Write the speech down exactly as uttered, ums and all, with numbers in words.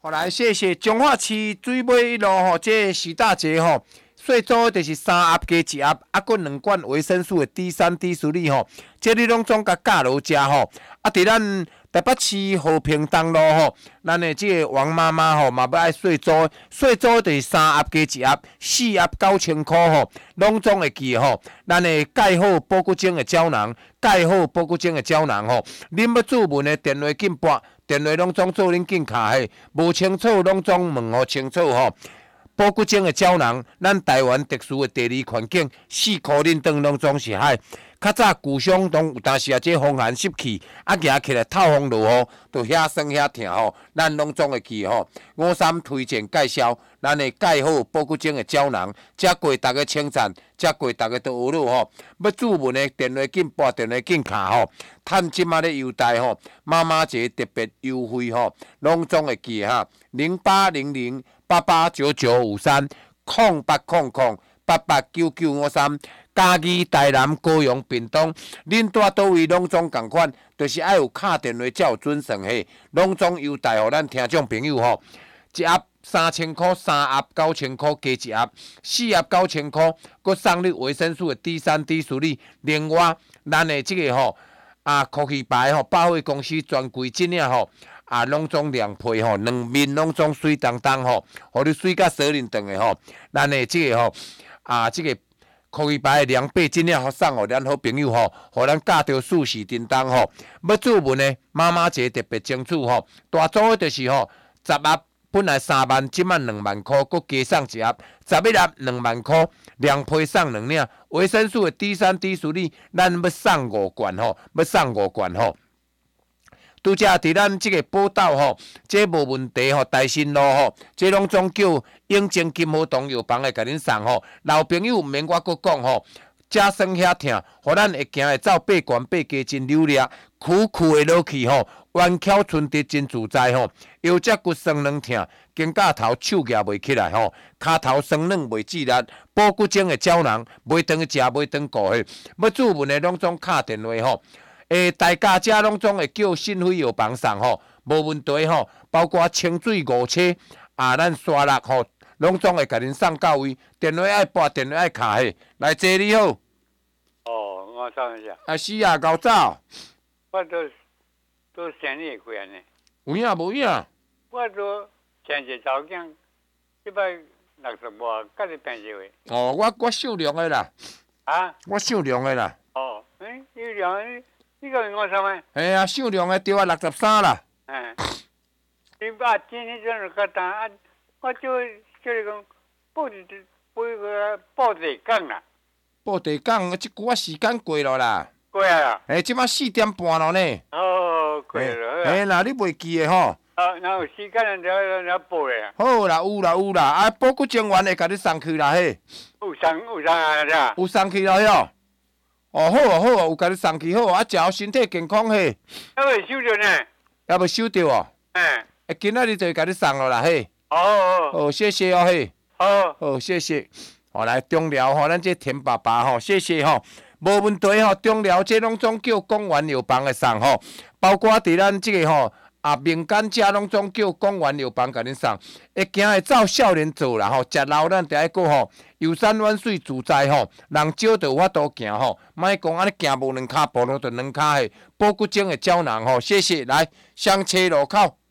好来，谢谢彰化市水尾一路吼，这徐大姐吼，最早就是三盒加一盒，啊，搁两罐维生素的 D 三 D 苏力吼，这你拢总甲教落食吼。啊，伫咱台北市和平东路吼，咱的这个王妈妈吼，嘛要爱岁租，岁租就是三盒加一盒，四盒九千块吼，拢总会记吼。咱的钙好保骨精的胶囊，钙好保骨精的胶囊吼，恁要注文的电话紧拨。电话拢总做恁紧卡嘿，无清楚拢总问互清楚吼。保骨精的胶囊，咱台湾特殊的地理环境，四箍恁当拢总是海。较早旧乡拢有当时啊，这风寒湿气，啊行起来透风落雨，就遐酸遐痛吼，咱拢总会记吼。五三推荐介绍，咱的钙好保骨精的胶囊，遮过逐个称赞，遮过逐个都学了吼。要注文的电话紧拨，电话紧卡吼。趁即马咧优待吼，妈妈节特别优惠吼，拢总会记哈。零八零零八八九九五三，空八空空八八九九五三。嘉义、台南、高雄、屏东，恁住倒位拢总共款，就是爱有敲电话才有准算嘿，拢总优待互咱听众朋友吼。一盒三千块，三盒九千块，加一盒四盒九千块，佮送你维生素的 D 三 D 苏力。另外，咱的即个吼啊，科技牌吼，百货公司专柜真领吼。啊，拢总亮配吼，两面拢总水当当吼，互你水甲锁链长的吼。咱的即个吼啊，即、这个。科技牌的凉被真正好送哦，咱好朋友吼，互咱教着舒适叮当吼。要注文的妈妈节特别清楚吼，大组的就是吼，十盒本来三万，即满两万块，佮加送一盒，十一盒两万块，凉被送两领，维生素的 D 三 D 苏力，咱要送五罐吼，要送五罐吼。拄则伫咱即个宝岛吼，这无问题吼，大新路吼，这拢总叫永靖金和堂药房会甲恁送吼。老朋友毋免我搁讲吼，遮酸遐痛，互咱会行会走八悬八低真溜咧，苦苦的落去吼，弯翘春得真自在吼。腰脊骨酸软痛，肩胛头手举袂起来吼，骹头酸软袂自力，保骨精的胶囊，袂当食袂当顾嘿。要注文的拢总敲电话吼。诶，大家遮拢总会叫信辉药房送吼，无问题吼。包括清水五车啊，咱沙律吼，拢总会甲恁送到位。电话爱拨，电话爱卡嘿。来，姐你好。 哦，我上一下。 啊，是啊，高早。 我都都生日过呢。 有影无影？ 我都前一早囝一百六十外，甲你平时话。 哦，我我姓梁的啦。 啊？ 我姓梁的啦。 哦，诶，你梁。你讲我啥物？ 哎呀，姓梁的对啊，六十三啦。 嗯。你把今天这样个单啊，我就叫你讲报一报个报地港啦。 报地港，即句啊时间过了啦。 过啊啦。 哎，即摆四点半了呢。 哦，过了。 哎啦，你袂记的吼。 啊，然后时间了了报咧。 好啦，有啦有啦，啊，保骨精元会甲你送去啦嘿。 有送有送啊啦。 有送去啦哟。哦，好啊，好啊，有甲你送去好啊，食好身体健康嘿。 还未收着呢。 还未收着哦。 嗯。 哎，今仔日就甲你送了啦嘿。 哦哦。 哦，谢谢哦嘿。 好。 好，谢谢。好来中寮吼，咱这田爸爸吼，谢谢吼，无问题吼。中寮这拢总叫公园药房的送吼，包括伫咱这个吼。啊，民间遮拢总叫公园药房甲恁送，会行会走少年做啦吼，食老咱得爱过吼，游山玩水自在吼，人少就有法度行吼，莫讲安尼行无两骹步路就两骹嘿，保骨精的胶囊吼，谢谢，来香车路口。